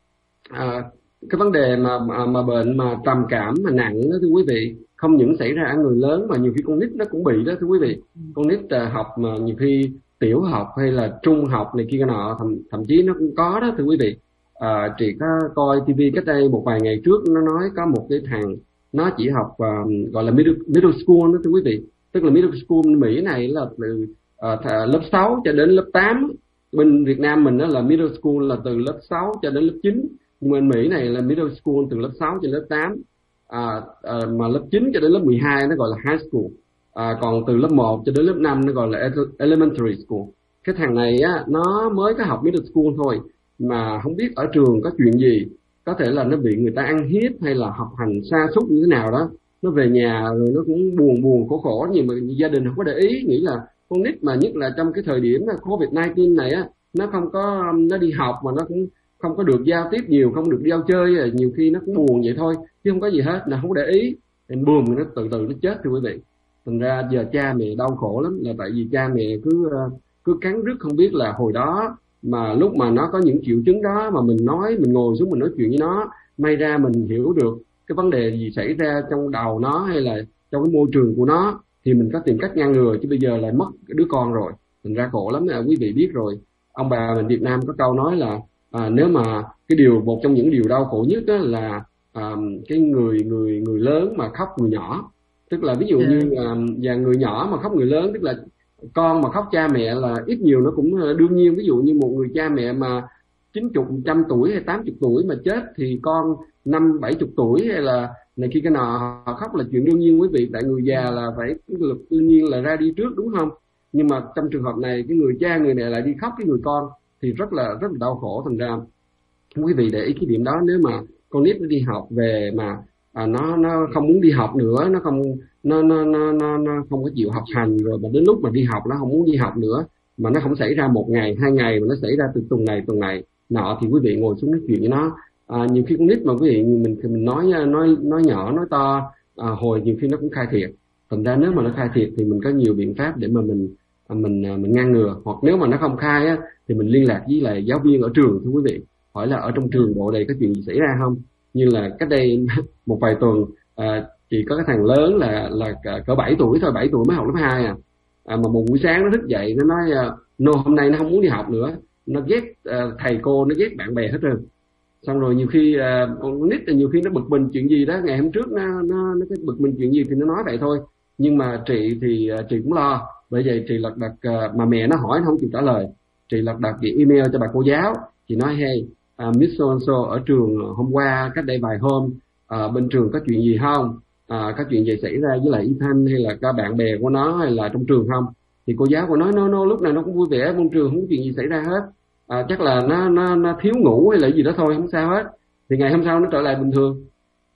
à, cái vấn đề mà, mà mà bệnh mà trầm cảm mà nặng đó thưa quý vị, không những xảy ra ở người lớn mà nhiều khi con nít nó cũng bị đó thưa quý vị. Con nít uh, học mà nhiều khi tiểu học hay là trung học này kia nọ, thậm, thậm chí nó cũng có đó thưa quý vị. À, chị có coi tivi cách đây một vài ngày trước, nó nói có một cái thằng nó chỉ học uh, gọi là middle, middle school đó thưa quý vị. Tức là middle school Mỹ này là từ uh, lớp sáu cho đến lớp tám. Bên Việt Nam mình đó là middle school là từ lớp sáu cho đến lớp chín, nhưng bên Mỹ này là middle school từ lớp sáu cho đến lớp tám. À, à, mà lớp chín cho đến lớp mười hai nó gọi là high school. À, còn từ lớp một cho đến lớp năm nó gọi là elementary school. Cái thằng này á, nó mới có học middle school thôi mà không biết ở trường có chuyện gì, có thể là nó bị người ta ăn hiếp hay là học hành sa sút như thế nào đó, nó về nhà rồi nó cũng buồn buồn khổ khổ, nhưng mà gia đình không có để ý, nghĩ là con nít mà nhất là trong cái thời điểm covid mười chín này á, nó không có nó đi học mà nó cũng không có được giao tiếp nhiều, không được giao chơi, nhiều khi nó cũng buồn vậy thôi chứ không có gì hết, là không có để ý, nên buồn nó từ từ nó chết thưa quý vị. Thành ra giờ cha mẹ đau khổ lắm, là tại vì cha mẹ cứ cứ cắn rứt không biết là hồi đó mà lúc mà nó có những triệu chứng đó mà mình nói, mình ngồi xuống mình nói chuyện với nó, may ra mình hiểu được cái vấn đề gì xảy ra trong đầu nó hay là trong cái môi trường của nó thì mình có tìm cách ngăn ngừa, chứ bây giờ lại mất cái đứa con rồi. Thành ra khổ lắm, là quý vị biết rồi. Ông bà mình Việt Nam có câu nói là à, nếu mà cái điều một trong những điều đau khổ nhất đó là à, cái người người người lớn mà khóc người nhỏ. Tức là ví dụ yeah. như à, và người nhỏ mà khóc người lớn, tức là con mà khóc cha mẹ là ít nhiều nó cũng đương nhiên. Ví dụ như một người cha mẹ mà chín chục trăm tuổi hay tám chục tuổi mà chết thì con năm bảy chục tuổi hay là này kia cái nọ họ khóc là chuyện đương nhiên quý vị, tại người già là phải cái lực tự nhiên là ra đi trước, đúng không? Nhưng mà trong trường hợp này cái người cha người này lại đi khóc cái người con thì rất là rất là đau khổ. Thành ra quý vị để ý cái điểm đó. Nếu mà con nít nó đi học về mà à, nó nó không muốn đi học nữa, nó không nó nó nó nó nó không có chịu học hành, rồi mà đến lúc mà đi học nó không muốn đi học nữa, mà nó không xảy ra một ngày hai ngày mà nó xảy ra từ tuần này tuần này nọ, thì quý vị ngồi xuống nói chuyện với nó. À, nhiều khi con nít mà quý vị mình mình nói nói nói nhỏ nói to à, hồi nhiều khi nó cũng khai thiệt. Thành ra nếu mà nó khai thiệt thì mình có nhiều biện pháp để mà mình mình mình ngăn ngừa, hoặc nếu mà nó không khai á, thì mình liên lạc với lại giáo viên ở trường thưa quý vị, hỏi là ở trong trường bộ này có chuyện gì xảy ra không. Như là cách đây một vài tuần à, chỉ có cái thằng lớn là là cỡ bảy tuổi thôi, bảy tuổi mới học lớp hai à, à mà một buổi sáng nó thức dậy nó nói no hôm nay nó không muốn đi học nữa, nó ghét uh, thầy cô, nó ghét bạn bè hết trơn. Xong rồi nhiều khi uh, con nít nhiều khi nó bực mình chuyện gì đó, ngày hôm trước nó nó nó cái bực mình chuyện gì thì nó nói vậy thôi. Nhưng mà chị thì uh, chị cũng lo, bởi vậy chị lật đật uh, mà mẹ nó hỏi nó không chịu trả lời, chị lật đật gửi email cho bà cô giáo. Chị nói hey uh, Miss so and so ở trường hôm qua cách đây vài hôm uh, bên trường có chuyện gì không, uh, có chuyện gì xảy ra với lại Ethan hay là các bạn bè của nó hay là trong trường không. Thì cô giáo của nó nó, nó lúc nào nó cũng vui vẻ, môn trường không có chuyện gì xảy ra hết, à, chắc là nó, nó nó thiếu ngủ hay là gì đó thôi, không sao hết. Thì ngày hôm sau nó trở lại bình thường.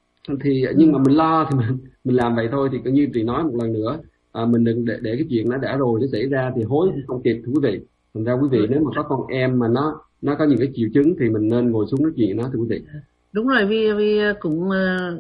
Thì nhưng mà mình lo thì mình mình làm vậy thôi. Thì như chị nói một lần nữa, à, mình đừng để để cái chuyện nó đã rồi nó xảy ra thì hối không kịp thưa quý vị. Thành ra quý vị nếu mà có con em mà nó nó có những cái triệu chứng thì mình nên ngồi xuống nói chuyện nó thưa quý vị. Đúng rồi, vì vì cũng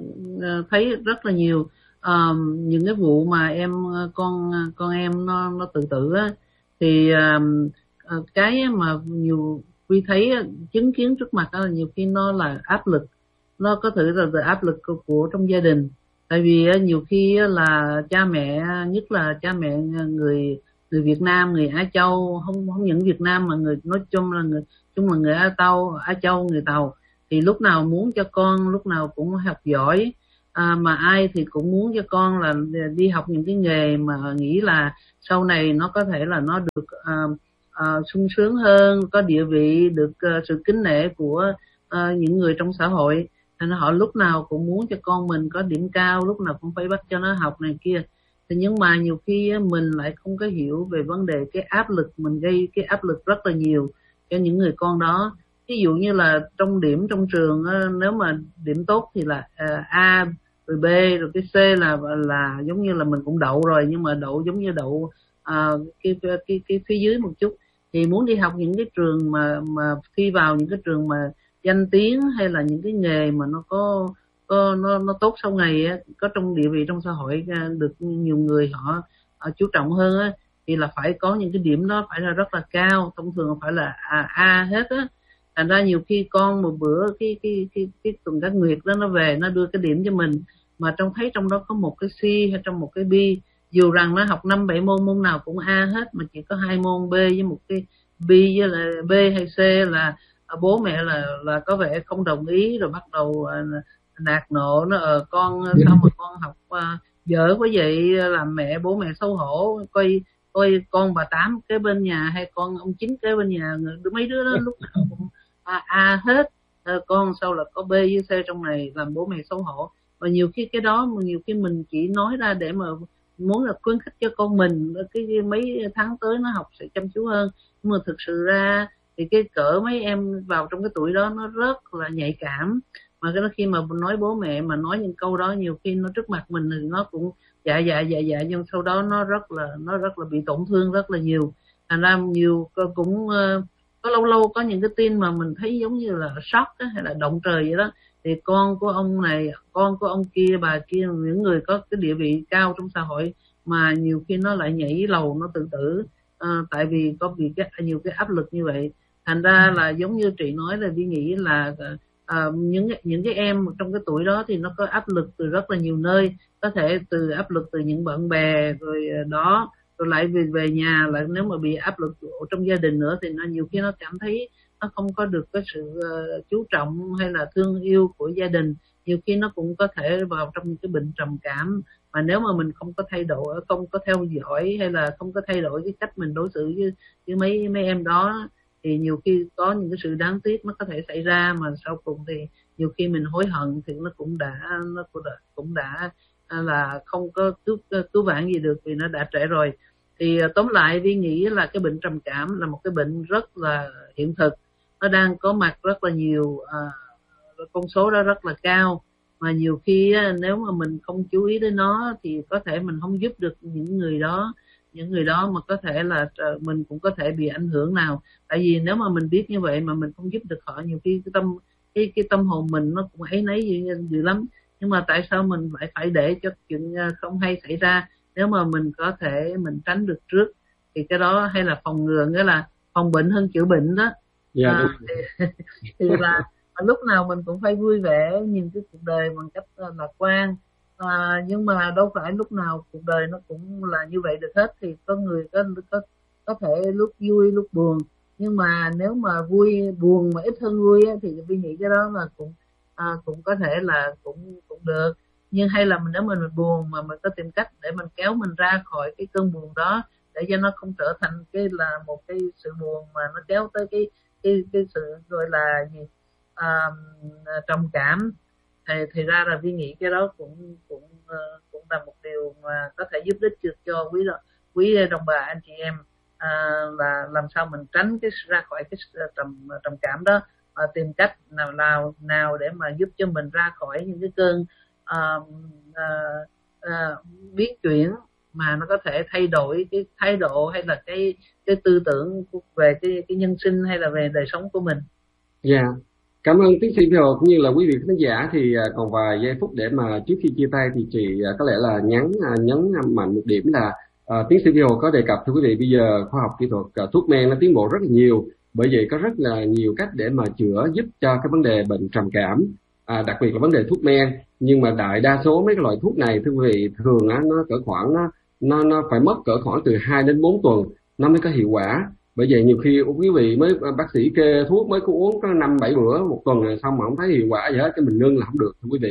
uh, thấy rất là nhiều um, những cái vụ mà em con con em nó nó tự tử á, thì um, cái mà nhiều Quy thấy chứng kiến trước mặt đó là nhiều khi nó là áp lực, nó có thể là từ áp lực của, của trong gia đình. Tại vì nhiều khi là cha mẹ, nhất là cha mẹ người người Việt Nam, người Á Châu, không không những Việt Nam mà người nói chung là người chung là người Á Tàu, Á Châu, người Tàu, thì lúc nào muốn cho con lúc nào cũng học giỏi, À, mà ai thì cũng muốn cho con là đi học những cái nghề mà nghĩ là sau này nó có thể là nó được à, à, sung sướng hơn, có địa vị, được uh, sự kính nể của uh, những người trong xã hội. Nên họ lúc nào cũng muốn cho con mình có điểm cao, lúc nào cũng phải bắt cho nó học này kia. Thì nhưng mà nhiều khi mình lại không có hiểu về vấn đề cái áp lực, mình gây cái áp lực rất là nhiều cho những người con đó. Ví dụ như là trong điểm trong trường, nếu mà điểm tốt thì là A, rồi B, rồi cái C là là giống như là mình cũng đậu rồi, nhưng mà đậu giống như đậu à, cái, cái cái phía dưới một chút. Thì muốn đi học những cái trường mà mà khi vào những cái trường mà danh tiếng hay là những cái nghề mà nó có có nó nó tốt sau này á, có trong địa vị trong xã hội, được nhiều người họ, họ chú trọng hơn á, thì là phải có những cái điểm đó phải là rất là cao, thông thường phải là A, A hết á. Thành ra nhiều khi con một bữa cái cái cái cái tuần các nguyệt đó nó về nó đưa cái điểm cho mình mà trông thấy trong đó có một cái C hay trong một cái B, dù rằng nó học năm bảy môn, môn nào cũng A hết mà chỉ có hai môn B với một cái B, với là B hay C là bố mẹ là là có vẻ không đồng ý, rồi bắt đầu nạt nộ nó ờ con sao mà con học uh, dở quá vậy, làm mẹ bố mẹ xấu hổ, coi coi con bà Tám kế bên nhà hay con ông Chính kế bên nhà, mấy đứa đó lúc nào cũng A, A hết, à, con sao là có B với C trong này, làm bố mẹ xấu hổ. Và nhiều khi cái đó nhiều khi mình chỉ nói ra để mà muốn là khuyến khích cho con mình cái, cái mấy tháng tới nó học sẽ chăm chú hơn, nhưng mà thực sự ra thì cái cỡ mấy em vào trong cái tuổi đó nó rất là nhạy cảm, mà cái đó khi mà nói bố mẹ mà nói những câu đó nhiều khi nó trước mặt mình thì nó cũng dạ dạ dạ dạ, nhưng sau đó nó rất là nó rất là bị tổn thương rất là nhiều. Thành ra nhiều cũng có lâu lâu có những cái tin mà mình thấy giống như là sốc hay là động trời vậy đó, thì con của ông này, con của ông kia, bà kia, những người có cái địa vị cao trong xã hội mà nhiều khi nó lại nhảy lầu nó tự tử, à, tại vì có bị cái nhiều cái áp lực như vậy. Thành ra là giống như chị nói là Vi nghĩ là à, những những cái em trong cái tuổi đó thì nó có áp lực từ rất là nhiều nơi, có thể từ áp lực từ những bạn bè rồi đó, rồi lại về về nhà lại nếu mà bị áp lực trong gia đình nữa thì nó nhiều khi nó cảm thấy nó không có được cái sự uh, chú trọng hay là thương yêu của gia đình, nhiều khi nó cũng có thể vào trong cái bệnh trầm cảm. Mà nếu mà mình không có thay đổi, không có theo dõi hay là không có thay đổi cái cách mình đối xử với, với mấy mấy em đó thì nhiều khi có những cái sự đáng tiếc nó có thể xảy ra, mà sau cùng thì nhiều khi mình hối hận thì nó cũng đã nó cũng đã, cũng đã là không có cứu cứu vãn gì được vì nó đã trễ rồi. Thì tóm lại Vi nghĩ là cái bệnh trầm cảm là một cái bệnh rất là hiện thực, nó đang có mặt rất là nhiều, à, con số đó rất là cao, mà nhiều khi á, nếu mà mình không chú ý đến nó thì có thể mình không giúp được những người đó, những người đó mà có thể là mình cũng có thể bị ảnh hưởng nào. Tại vì nếu mà mình biết như vậy mà mình không giúp được họ, nhiều khi cái tâm cái cái tâm hồn mình nó cũng áy náy dữ, dữ lắm. Nhưng mà tại sao mình lại phải để cho chuyện không hay xảy ra? Nếu mà mình có thể mình tránh được trước thì cái đó hay là phòng ngừa, nghĩa là phòng bệnh hơn chữa bệnh đó. Yeah, à, thì, thì là lúc nào mình cũng phải vui vẻ nhìn cái cuộc đời bằng cách lạc quan, à, nhưng mà đâu phải lúc nào cuộc đời nó cũng là như vậy được hết. Thì có người có có có thể lúc vui lúc buồn, nhưng mà nếu mà vui buồn mà ít hơn vui á, thì Vi nghĩ cái đó là cũng à, cũng có thể là cũng cũng được. Nhưng hay là mình nếu mình buồn mà mình có tìm cách để mình kéo mình ra khỏi cái cơn buồn đó, để cho nó không trở thành cái là một cái sự buồn mà nó kéo tới cái cái cái sự gọi là gì à, trầm cảm, thì thì ra là Vi nghĩ cái đó cũng cũng cũng là một điều mà có thể giúp ích được cho quý quý đồng bà anh chị em, à, là làm sao mình tránh cái ra khỏi cái trầm trầm cảm đó, à, tìm cách nào nào nào để mà giúp cho mình ra khỏi những cái cơn à, à, à, biến chuyển mà nó có thể thay đổi cái thái độ hay là cái cái tư tưởng về cái cái nhân sinh hay là về đời sống của mình. Dạ, yeah. Cảm ơn tiến sĩ Hồ cũng như là quý vị khán giả. Thì còn vài giây phút để mà trước khi chia tay thì chị có lẽ là nhấn nhấn mạnh một điểm là à, tiến sĩ Hồ có đề cập thưa quý vị, bây giờ khoa học kỹ thuật thuốc men nó tiến bộ rất là nhiều, bởi vậy có rất là nhiều cách để mà chữa giúp cho cái vấn đề bệnh trầm cảm, à, đặc biệt là vấn đề thuốc men. Nhưng mà đại đa số mấy cái loại thuốc này thưa quý vị thường á, nó cỡ khoảng nó nó nó phải mất cỡ khoảng từ hai đến bốn tuần nó mới có hiệu quả. Bởi vậy nhiều khi quý vị mới bác sĩ kê thuốc mới có uống có năm bảy bữa một tuần rồi xong mà không thấy hiệu quả gì hết, cái mình ngưng là không được thưa quý vị.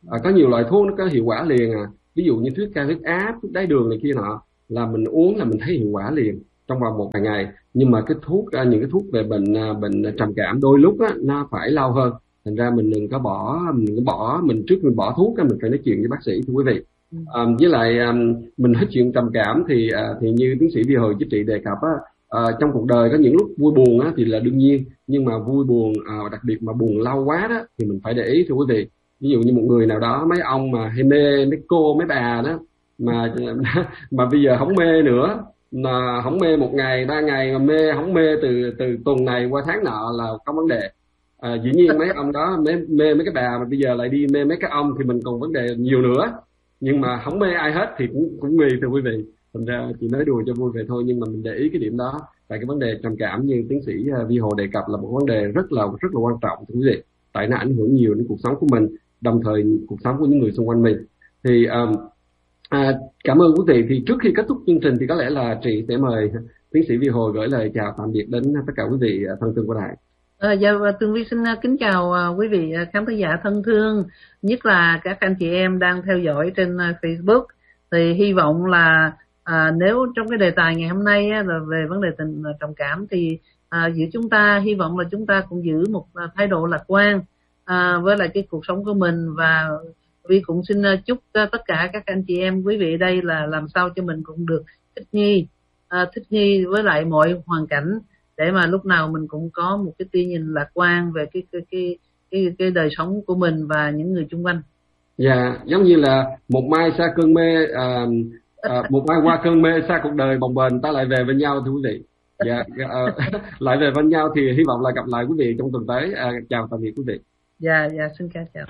À, có nhiều loại thuốc nó có hiệu quả liền à, ví dụ như thuốc cao huyết áp, thuốc đái đường này kia nọ, là mình uống là mình thấy hiệu quả liền trong vòng một vài ngày. Nhưng mà cái thuốc, những cái thuốc về bệnh bệnh trầm cảm đôi lúc á, nó phải lâu hơn. Thành ra mình đừng có bỏ, mình đừng có bỏ, mình trước mình bỏ thuốc á, mình phải nói chuyện với bác sĩ thưa quý vị. À, với lại à, mình nói chuyện trầm cảm thì à, thì như tiến sĩ Vi Hồi Chánh Trị đề cập á, à, trong cuộc đời có những lúc vui buồn á thì là đương nhiên, nhưng mà vui buồn à, đặc biệt mà buồn lâu quá đó thì mình phải để ý thưa quý vị. Ví dụ như một người nào đó, mấy ông mà hay mê mấy cô mấy bà đó mà mà bây giờ không mê nữa, mà không mê một ngày ba ngày, mà mê không mê từ từ tuần này qua tháng nọ là có vấn đề. À, dĩ nhiên mấy ông đó mê, mê mấy cái bà mà bây giờ lại đi mê mấy cái ông thì mình còn vấn đề nhiều nữa. Nhưng mà không mê ai hết thì cũng cũng nguy thưa quý vị. Thành ra chỉ nói đùa cho vui về thôi, nhưng mà mình để ý cái điểm đó. Tại cái vấn đề trầm cảm như tiến sĩ Vi Hồ đề cập là một vấn đề rất là rất là quan trọng thưa quý vị. Tại nó ảnh hưởng nhiều đến cuộc sống của mình, đồng thời cuộc sống của những người xung quanh mình. Thì um, à, cảm ơn quý vị. Thì trước khi kết thúc chương trình thì có lẽ là chị sẽ mời tiến sĩ Vi Hồ gửi lời chào tạm biệt đến tất cả quý vị thân thương của đài. À, dạ, Tường Vi xin kính chào quý vị khán thính giả thân thương, nhất là các anh chị em đang theo dõi trên Facebook. Thì hy vọng là à, nếu trong cái đề tài ngày hôm nay á, là về vấn đề tình trầm cảm thì à, giữa chúng ta hy vọng là chúng ta cũng giữ một thái độ lạc quan à, với lại cái cuộc sống của mình. Và Vi cũng xin chúc tất cả các anh chị em quý vị đây là làm sao cho mình cũng được thích nghi à, thích nghi với lại mọi hoàn cảnh, để mà lúc nào mình cũng có một cái tia nhìn lạc quan về cái cái cái cái, cái đời sống của mình và những người xung quanh. Dạ, giống như là một mai xa cơn mê, à, à, một mai qua cơn mê xa cuộc đời bồng bềnh, ta lại về bên nhau thưa quý vị. Dạ, à, lại về bên nhau thì hy vọng là gặp lại quý vị trong tuần tới. À, chào tạm biệt quý vị. Dạ, dạ, xin chào.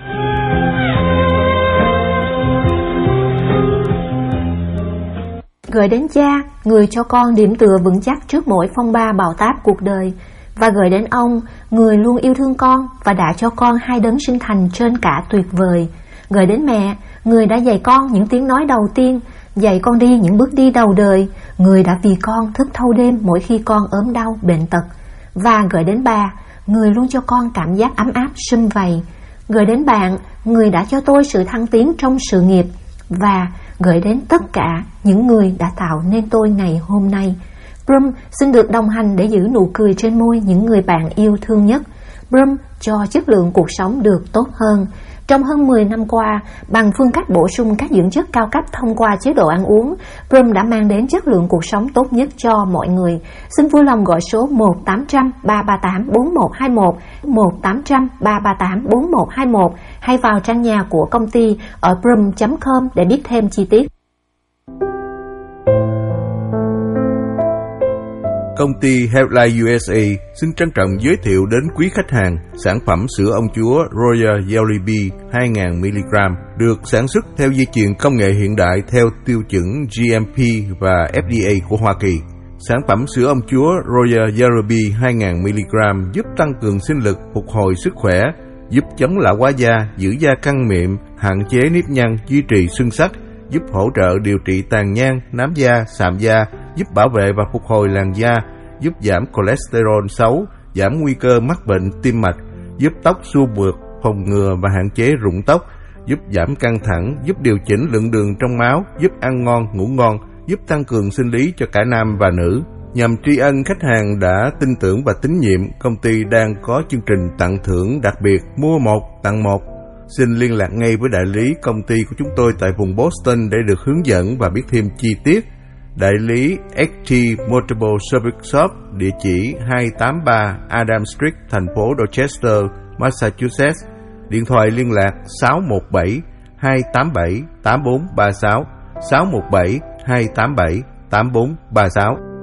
Gửi đến cha, người cho con điểm tựa vững chắc trước mỗi phong ba bão táp cuộc đời. Và gửi đến ông, người luôn yêu thương con và đã cho con hai đấng sinh thành trên cả tuyệt vời. Gửi đến mẹ, người đã dạy con những tiếng nói đầu tiên, dạy con đi những bước đi đầu đời, người đã vì con thức thâu đêm mỗi khi con ốm đau bệnh tật. Và gửi đến bà, người luôn cho con cảm giác ấm áp sum vầy. Gửi đến bạn, người đã cho tôi sự thăng tiến trong sự nghiệp. Và gửi đến tất cả những người đã tạo nên tôi ngày hôm nay. Brum xin được đồng hành để giữ nụ cười trên môi những người bạn yêu thương nhất. Brum cho chất lượng cuộc sống được tốt hơn. Trong hơn mười năm qua, bằng phương cách bổ sung các dưỡng chất cao cấp thông qua chế độ ăn uống, Brum đã mang đến chất lượng cuộc sống tốt nhất cho mọi người. Xin vui lòng gọi số một tám trăm ba ba tám bốn một hai một, một tám trăm ba ba tám bốn một hai một hay vào trang nhà của công ty ở brum chấm com để biết thêm chi tiết. Công ty Healthline u ét a xin trân trọng giới thiệu đến quý khách hàng sản phẩm sữa ông chúa Royal Jelly Bee hai nghìn mi-li-gam được sản xuất theo dây chuyền công nghệ hiện đại theo tiêu chuẩn G M P và F D A của Hoa Kỳ. Sản phẩm sữa ông chúa Royal Jelly Bee hai nghìn mi-li-gam giúp tăng cường sinh lực, phục hồi sức khỏe, giúp chống lão hóa da, giữ da căng mịn, hạn chế nếp nhăn, duy trì xương sắc, giúp hỗ trợ điều trị tàn nhang, nám da, sạm da, giúp bảo vệ và phục hồi làn da, giúp giảm cholesterol xấu, giảm nguy cơ mắc bệnh tim mạch, giúp tóc xua mượt, phòng ngừa và hạn chế rụng tóc, giúp giảm căng thẳng, giúp điều chỉnh lượng đường trong máu, giúp ăn ngon, ngủ ngon, giúp tăng cường sinh lý cho cả nam và nữ. Nhằm tri ân khách hàng đã tin tưởng và tín nhiệm, công ty đang có chương trình tặng thưởng đặc biệt mua một tặng một. Xin liên lạc ngay với đại lý công ty của chúng tôi tại vùng Boston để được hướng dẫn và biết thêm chi tiết. Đại lý ích tê Multiple Service Shop, địa chỉ hai tám ba Adam Street, thành phố Dorchester, Massachusetts. Điện thoại liên lạc sáu một bảy hai tám bảy tám bốn ba sáu, sáu một bảy hai tám bảy tám bốn ba sáu.